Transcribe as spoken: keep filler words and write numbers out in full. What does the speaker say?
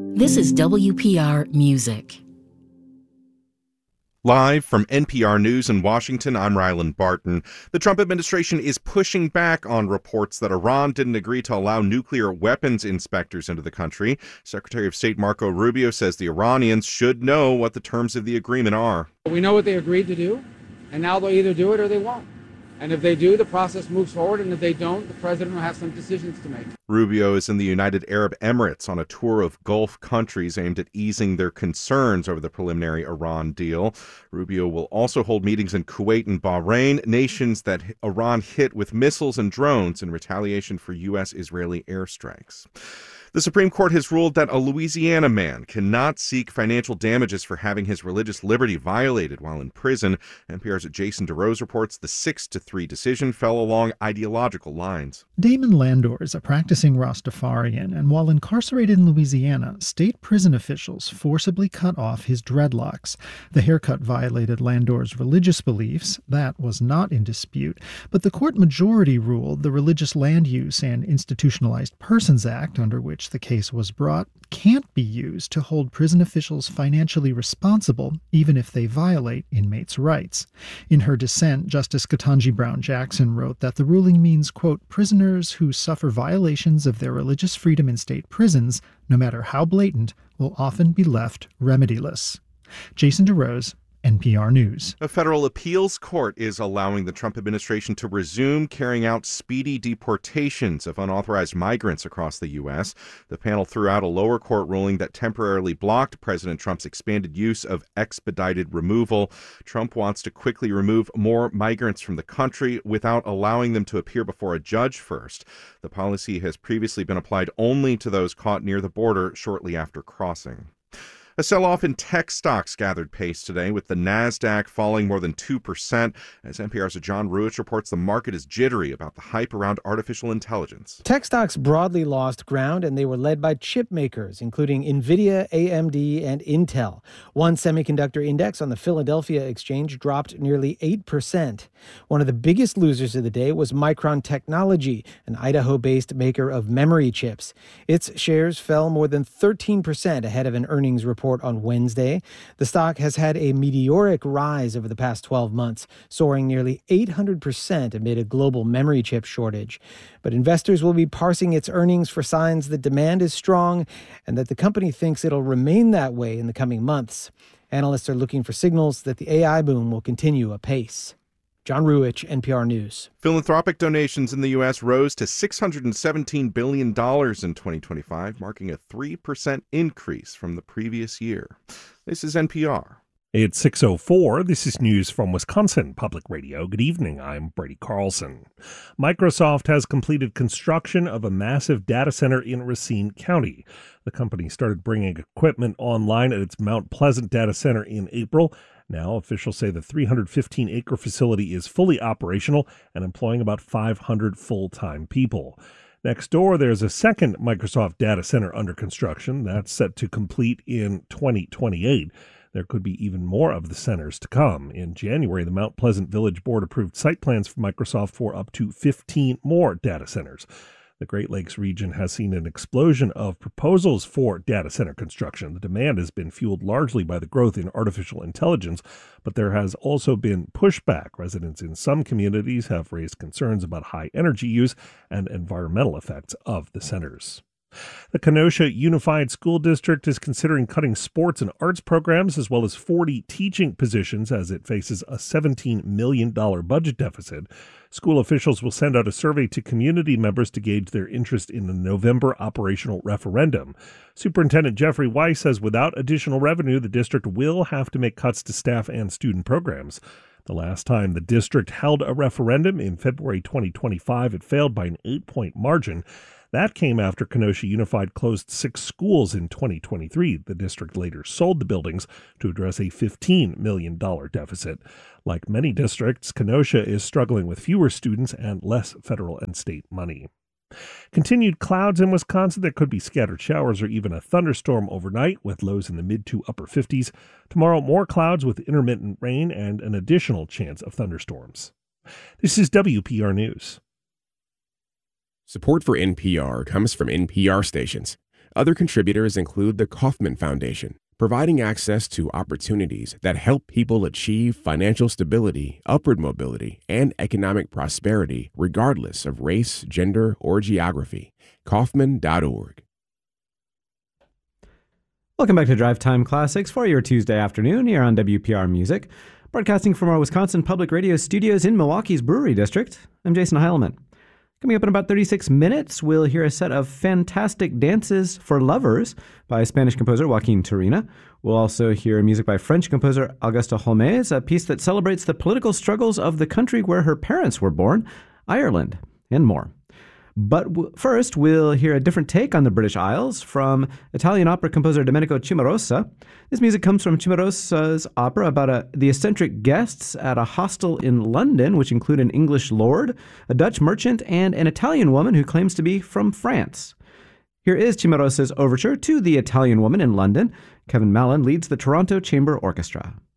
This is W P R Music. Live from N P R News in Washington, I'm Rylan Barton. The Trump administration is pushing back on reports that Iran didn't agree to allow nuclear weapons inspectors into the country. Secretary of State Marco Rubio says the Iranians should know what the terms of the agreement are. We know what they agreed to do, and now they'll either do it or they won't. And if they do, the process moves forward, and if they don't, the president will have some decisions to make. Rubio is in the United Arab Emirates on a tour of Gulf countries aimed at easing their concerns over the preliminary Iran deal. Rubio will also hold meetings in Kuwait and Bahrain, nations that Iran hit with missiles and drones in retaliation for U S-Israeli airstrikes. The Supreme Court has ruled that a Louisiana man cannot seek financial damages for having his religious liberty violated while in prison. N P R's Jason DeRose reports the six to three decision fell along ideological lines. Damon Landor is a practicing Rastafarian, and while incarcerated in Louisiana, state prison officials forcibly cut off his dreadlocks. The haircut violated Landor's religious beliefs. That was not in dispute, but the court majority ruled the Religious Land Use and Institutionalized Persons Act, under which the case was brought, can't be used to hold prison officials financially responsible, even if they violate inmates' rights. In her dissent, Justice Ketanji Brown Jackson wrote that the ruling means, quote, prisoners who suffer violations of their religious freedom in state prisons, no matter how blatant, will often be left remediless. Jason DeRose, N P R News. A federal appeals court is allowing the Trump administration to resume carrying out speedy deportations of unauthorized migrants across the U S. The panel threw out a lower court ruling that temporarily blocked President Trump's expanded use of expedited removal. Trump wants to quickly remove more migrants from the country without allowing them to appear before a judge first. The policy has previously been applied only to those caught near the border shortly after crossing. A sell-off in tech stocks gathered pace today, with the NASDAQ falling more than two percent. As N P R's John Ruich reports, the market is jittery about the hype around artificial intelligence. Tech stocks broadly lost ground, and they were led by chip makers, including NVIDIA, A M D, and Intel. One semiconductor index on the Philadelphia Exchange dropped nearly eight percent. One of the biggest losers of the day was Micron Technology, an Idaho-based maker of memory chips. Its shares fell more than thirteen percent ahead of an earnings report on Wednesday. The stock has had a meteoric rise over the past twelve months, soaring nearly eight hundred percent amid a global memory chip shortage. But investors will be parsing its earnings for signs that demand is strong and that the company thinks it'll remain that way in the coming months. Analysts are looking for signals that the A I boom will continue apace. John Ruich, N P R News. Philanthropic donations in the U S rose to six hundred seventeen billion dollars in twenty twenty-five, marking a three percent increase from the previous year. This is N P R. It's six oh four. This is news from Wisconsin Public Radio. Good evening. I'm Brady Carlson. Microsoft has completed construction of a massive data center in Racine County. The company started bringing equipment online at its Mount Pleasant data center in April. Now, officials say the three hundred fifteen acre facility is fully operational and employing about five hundred full-time people. Next door, there's a second Microsoft data center under construction that's set to complete in twenty twenty-eight. There could be even more of the centers to come. In January, the Mount Pleasant Village Board approved site plans for Microsoft for up to fifteen more data centers. The Great Lakes region has seen an explosion of proposals for data center construction. The demand has been fueled largely by the growth in artificial intelligence, but there has also been pushback. Residents in some communities have raised concerns about high energy use and environmental effects of the centers. The Kenosha Unified School District is considering cutting sports and arts programs as well as forty teaching positions as it faces a seventeen million dollars budget deficit. School officials will send out a survey to community members to gauge their interest in the November operational referendum. Superintendent Jeffrey Weiss says without additional revenue, the district will have to make cuts to staff and student programs. The last time the district held a referendum in February twenty twenty-five, it failed by an eight-point margin. That came after Kenosha Unified closed six schools in twenty twenty-three. The district later sold the buildings to address a fifteen million dollars deficit. Like many districts, Kenosha is struggling with fewer students and less federal and state money. Continued clouds in Wisconsin. There could be scattered showers or even a thunderstorm overnight with lows in the mid to upper fifties. Tomorrow, more clouds with intermittent rain and an additional chance of thunderstorms. This is W P R News. Support for N P R comes from N P R stations. Other contributors include the Kauffman Foundation, providing access to opportunities that help people achieve financial stability, upward mobility, and economic prosperity regardless of race, gender, or geography. Kauffman dot org. Welcome back to Drive Time Classics for your Tuesday afternoon here on W P R Music, broadcasting from our Wisconsin Public Radio studios in Milwaukee's Brewery District. I'm Jason Heilman. Coming up in about thirty-six minutes, we'll hear a set of fantastic dances for lovers by Spanish composer Joaquin Turina. We'll also hear music by French composer Auguste Holmes, a piece that celebrates the political struggles of the country where her parents were born, Ireland, and more. But w- first, we'll hear a different take on the British Isles from Italian opera composer Domenico Cimarosa. This music comes from Cimarosa's opera about a, the eccentric guests at a hostel in London, which include an English lord, a Dutch merchant, and an Italian woman who claims to be from France. Here is Cimarosa's overture to The Italian Woman in London. Kevin Mallon leads the Toronto Chamber Orchestra.